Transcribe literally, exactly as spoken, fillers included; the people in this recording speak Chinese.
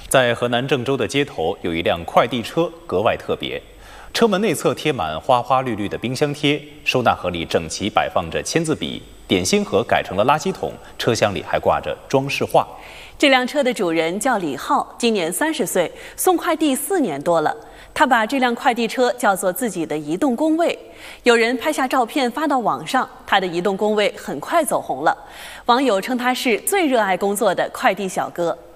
在河南郑州的街头，有一辆快递车格外特别。车门内侧贴满花花绿绿的冰箱贴，收纳盒里整齐摆放着签字笔，点心盒改成了垃圾桶，车厢里还挂着装饰画。 这辆车的主人叫李浩，今年三十岁，送快递四年多了。他把这辆快递车叫做自己的移动工位。有人拍下照片发到网上，他的移动工位很快走红了。网友称他是最热爱工作的快递小哥。